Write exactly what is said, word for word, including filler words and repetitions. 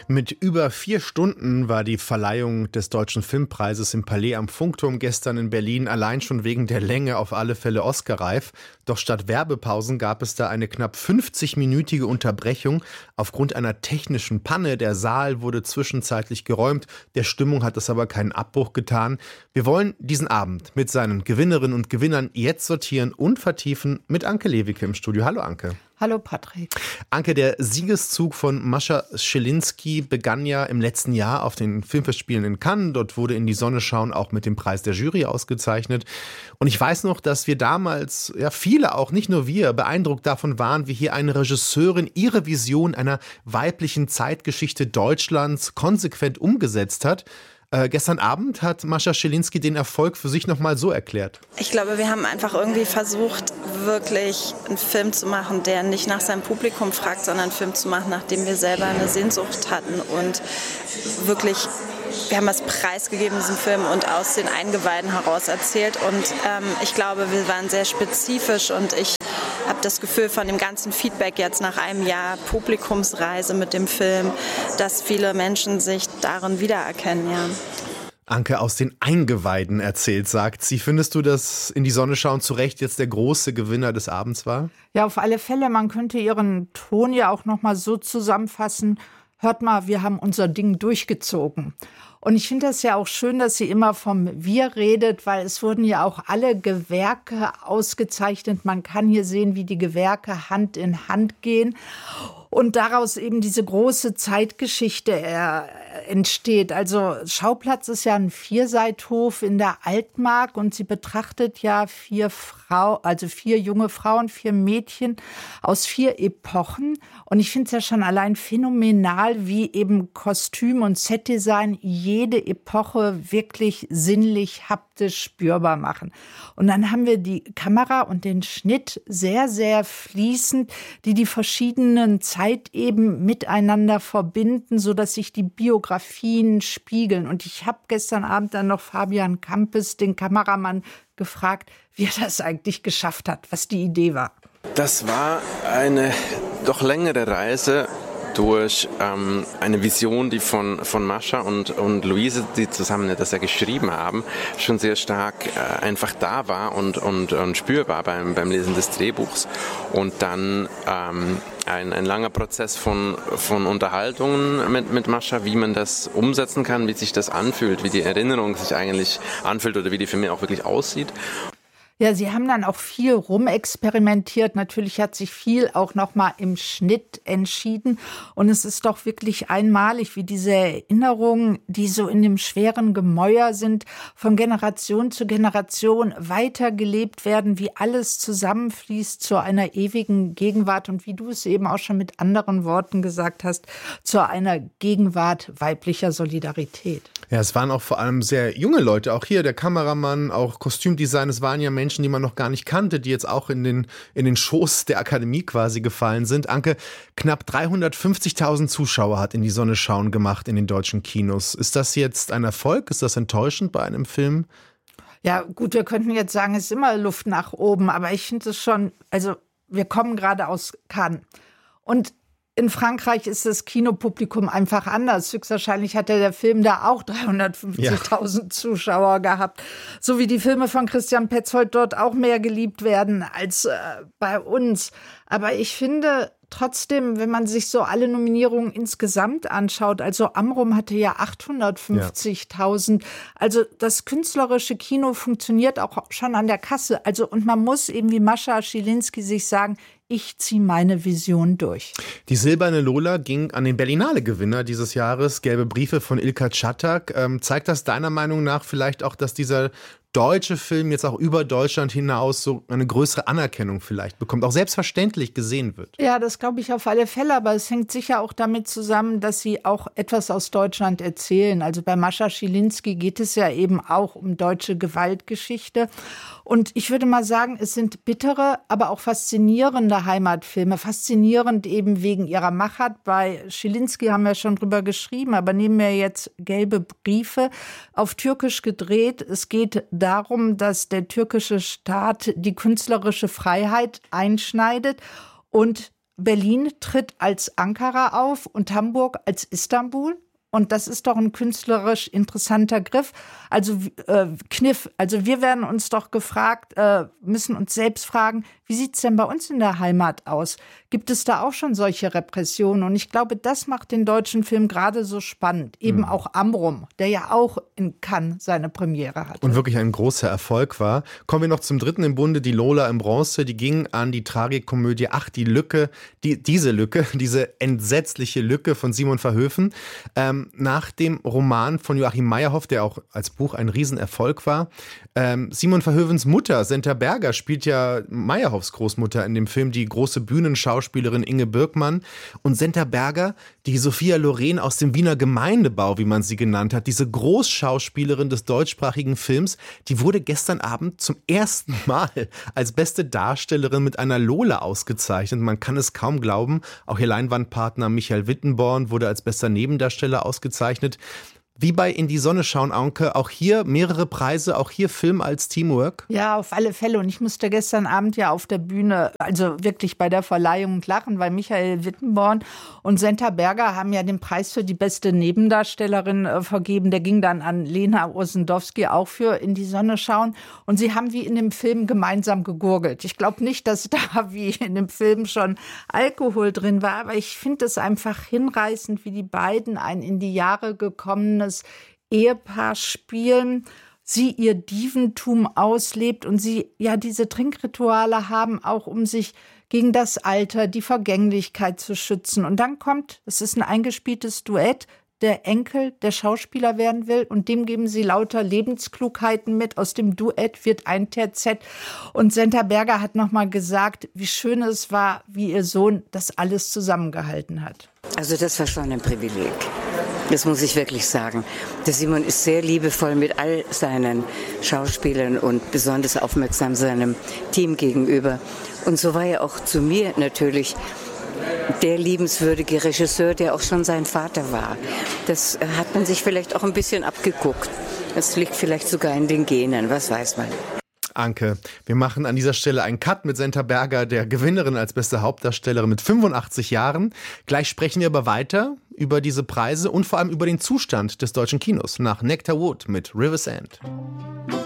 Mit über vier Stunden war die Verleihung des Deutschen Filmpreises im Palais am Funkturm gestern in Berlin allein schon wegen der Länge auf alle Fälle Oscar-reif. Doch statt Werbepausen gab es da eine knapp fünfzig-minütige Unterbrechung aufgrund einer technischen Panne. Der Saal wurde zwischenzeitlich geräumt. Der Stimmung hat es aber keinen Abbruch getan. Wir wollen diesen Abend mit seinen Gewinnerinnen und Gewinnern jetzt sortieren und vertiefen mit Anke Lewicke im Studio. Hallo Anke. Hallo Patrick. Anke, der Siegeszug von Mascha Schilinski begann ja im letzten Jahr auf den Filmfestspielen in Cannes. Dort wurde In die Sonne schauen auch mit dem Preis der Jury ausgezeichnet. Und ich weiß noch, dass wir damals, ja viele auch, nicht nur wir, beeindruckt davon waren, wie hier eine Regisseurin ihre Vision einer weiblichen Zeitgeschichte Deutschlands konsequent umgesetzt hat. Äh, gestern Abend hat Mascha Schilinski den Erfolg für sich nochmal so erklärt. Ich glaube, wir haben einfach irgendwie versucht, wirklich einen Film zu machen, der nicht nach seinem Publikum fragt, sondern einen Film zu machen, nach dem wir selber eine Sehnsucht hatten. Und wirklich, wir haben das preisgegeben in diesem Film und aus den Eingeweiden heraus erzählt. Und ähm, ich glaube, wir waren sehr spezifisch und ich habe das Gefühl von dem ganzen Feedback jetzt nach einem Jahr Publikumsreise mit dem Film, dass viele Menschen sich darin wiedererkennen, ja. Anke aus den Eingeweiden erzählt, sagt sie. Findest du, dass In die Sonne schauen zu Recht jetzt der große Gewinner des Abends war? Ja, auf alle Fälle. Man könnte ihren Ton ja auch noch mal so zusammenfassen. Hört mal, wir haben unser Ding durchgezogen. Und ich finde das ja auch schön, dass sie immer vom Wir redet, weil es wurden ja auch alle Gewerke ausgezeichnet. Man kann hier sehen, wie die Gewerke Hand in Hand gehen. Und daraus eben diese große Zeitgeschichte äh, entsteht. Also Schauplatz ist ja ein Vierseithof in der Altmark und sie betrachtet ja vier Frau, also vier junge Frauen, vier Mädchen aus vier Epochen. Und ich finde es ja schon allein phänomenal, wie eben Kostüm und Setdesign jede Epoche wirklich sinnlich, haptisch spürbar machen. Und dann haben wir die Kamera und den Schnitt sehr, sehr fließend, die die verschiedenen Zeit eben miteinander verbinden, sodass sich die Biografien spiegeln. Und ich habe gestern Abend dann noch Fabian Kampes, den Kameramann, gefragt, wie er das eigentlich geschafft hat, was die Idee war. Das war eine doch längere Reise durch ähm, eine Vision, die von, von Mascha und, und Luise, die zusammen das ja geschrieben haben, schon sehr stark äh, einfach da war und, und, und spürbar beim, beim Lesen des Drehbuchs. Und dann ähm, ein, ein langer Prozess von, von Unterhaltungen mit, mit Mascha, wie man das umsetzen kann, wie sich das anfühlt, wie die Erinnerung sich eigentlich anfühlt oder wie die für mich auch wirklich aussieht. Ja, sie haben dann auch viel rumexperimentiert. Natürlich hat sich viel auch noch mal im Schnitt entschieden. Und es ist doch wirklich einmalig, wie diese Erinnerungen, die so in dem schweren Gemäuer sind, von Generation zu Generation weitergelebt werden, wie alles zusammenfließt zu einer ewigen Gegenwart. Und wie du es eben auch schon mit anderen Worten gesagt hast, zu einer Gegenwart weiblicher Solidarität. Ja, es waren auch vor allem sehr junge Leute, auch hier der Kameramann, auch Kostümdesign, es waren ja Menschen, die man noch gar nicht kannte, die jetzt auch in den, in den Schoß der Akademie quasi gefallen sind. Anke, knapp dreihundertfünfzigtausend Zuschauer hat In die Sonne schauen gemacht in den deutschen Kinos. Ist das jetzt ein Erfolg? Ist das enttäuschend bei einem Film? Ja gut, wir könnten jetzt sagen, es ist immer Luft nach oben, aber ich finde es schon, also wir kommen gerade aus Cannes und in Frankreich ist das Kinopublikum einfach anders. Höchstwahrscheinlich hat der Film da auch dreihundertfünfzigtausend ja. Zuschauer gehabt. So wie die Filme von Christian Petzold dort auch mehr geliebt werden als äh, bei uns. Aber ich finde trotzdem, wenn man sich so alle Nominierungen insgesamt anschaut, also Amrum hatte ja achthundertfünfzigtausend. Ja. Also das künstlerische Kino funktioniert auch schon an der Kasse. Also und man muss eben wie Mascha Schilinski sich sagen, ich ziehe meine Vision durch. Die Silberne Lola ging an den Berlinale-Gewinner dieses Jahres, Gelbe Briefe von Ilka Czatak. Ähm, zeigt das deiner Meinung nach vielleicht auch, dass dieser deutsche Film jetzt auch über Deutschland hinaus so eine größere Anerkennung vielleicht bekommt, auch selbstverständlich gesehen wird? Ja, das glaube ich auf alle Fälle, aber es hängt sicher auch damit zusammen, dass sie auch etwas aus Deutschland erzählen. Also bei Mascha Schilinski geht es ja eben auch um deutsche Gewaltgeschichte. Und ich würde mal sagen, es sind bittere, aber auch faszinierende Heimatfilme. Faszinierend eben wegen ihrer Machart. Bei Schilinski haben wir schon drüber geschrieben, aber nehmen wir jetzt Gelbe Briefe, auf Türkisch gedreht. Es geht darum, dass der türkische Staat die künstlerische Freiheit einschneidet und Berlin tritt als Ankara auf und Hamburg als Istanbul. Und das ist doch ein künstlerisch interessanter Griff. Also äh, Kniff. Also wir werden uns doch gefragt, äh, müssen uns selbst fragen, wie sieht es denn bei uns in der Heimat aus? Gibt es da auch schon solche Repressionen? Und ich glaube, das macht den deutschen Film gerade so spannend. Eben mhm. auch Amrum, der ja auch in Cannes seine Premiere hatte. Und wirklich ein großer Erfolg war. Kommen wir noch zum dritten im Bunde, die Lola in Bronze. Die ging an die Tragikomödie Ach, die Lücke, die, diese Lücke, diese entsetzliche Lücke von Simon Verhoeven. Ähm, nach dem Roman von Joachim Meyerhoff, der auch als Buch ein Riesenerfolg war. Ähm, Simon Verhoevens Mutter, Senta Berger, spielt ja Meyerhoffs Großmutter in dem Film, die große Bühnenschauspielerin Inge Birkmann. Und Senta Berger, die Sophia Loren aus dem Wiener Gemeindebau, wie man sie genannt hat, diese Großschauspielerin des deutschsprachigen Films, die wurde gestern Abend zum ersten Mal als beste Darstellerin mit einer Lola ausgezeichnet. Man kann es kaum glauben. Auch ihr Leinwandpartner Michael Wittenborn wurde als bester Nebendarsteller ausgezeichnet. Wie bei In die Sonne schauen, Anke, auch hier mehrere Preise, auch hier Film als Teamwork? Ja, auf alle Fälle. Und ich musste gestern Abend ja auf der Bühne, also wirklich bei der Verleihung lachen, weil Michael Wittenborn und Senta Berger haben ja den Preis für die beste Nebendarstellerin äh, vergeben. Der ging dann an Lena Osendowski, auch für In die Sonne schauen. Und sie haben wie in dem Film gemeinsam gegurgelt. Ich glaube nicht, dass da wie in dem Film schon Alkohol drin war, aber ich finde es einfach hinreißend, wie die beiden ein in die Jahre gekommenes Ehepaar spielen, sie ihr Dieventum auslebt und sie ja diese Trinkrituale haben, auch um sich gegen das Alter, die Vergänglichkeit zu schützen. Und dann kommt, es ist ein eingespieltes Duett, der Enkel, der Schauspieler werden will, und dem geben sie lauter Lebensklugheiten mit. Aus dem Duett wird ein Terzett. Und Senta Berger hat nochmal gesagt, wie schön es war, wie ihr Sohn das alles zusammengehalten hat. Also das war schon ein Privileg. Das muss ich wirklich sagen. Der Simon ist sehr liebevoll mit all seinen Schauspielern und besonders aufmerksam seinem Team gegenüber. Und so war er auch zu mir natürlich der liebenswürdige Regisseur, der auch schon sein Vater war. Das hat man sich vielleicht auch ein bisschen abgeguckt. Das liegt vielleicht sogar in den Genen, was weiß man. Anke, wir machen an dieser Stelle einen Cut mit Senta Berger, der Gewinnerin als beste Hauptdarstellerin mit fünfundachtzig Jahren. Gleich sprechen wir aber weiter über diese Preise und vor allem über den Zustand des deutschen Kinos nach Nectar Wood mit River's End.